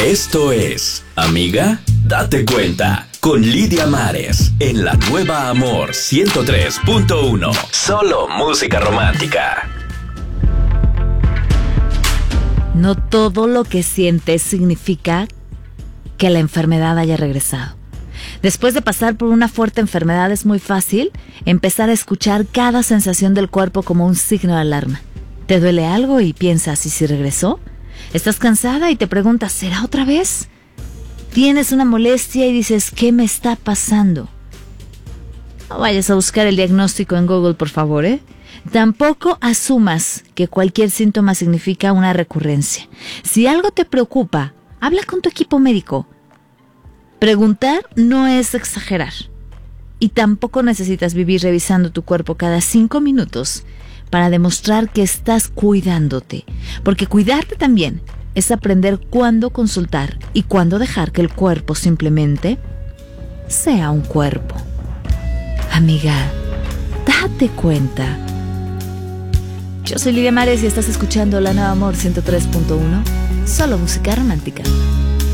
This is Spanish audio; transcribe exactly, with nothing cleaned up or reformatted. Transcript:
Esto es Amiga, date cuenta, con Lidia Mares, en la nueva Amor ciento tres punto uno. Solo música romántica. No todo lo que sientes significa que la enfermedad haya regresado. Después de pasar por una fuerte enfermedad es muy fácil empezar a escuchar cada sensación del cuerpo como un signo de alarma. ¿Te duele algo y piensas, ¿y si regresó? ¿Estás cansada y te preguntas, ¿será otra vez? ¿Tienes una molestia y dices, ¿qué me está pasando? No vayas a buscar el diagnóstico en Google, por favor, ¿eh? Tampoco asumas que cualquier síntoma significa una recurrencia. Si algo te preocupa, habla con tu equipo médico. Preguntar no es exagerar. Y tampoco necesitas vivir revisando tu cuerpo cada cinco minutos para demostrar que estás cuidándote. Porque cuidarte también es aprender cuándo consultar y cuándo dejar que el cuerpo simplemente sea un cuerpo. Amiga, date cuenta. Yo soy Lidia Mares y estás escuchando La Nueva Amor ciento tres punto uno. Solo música romántica.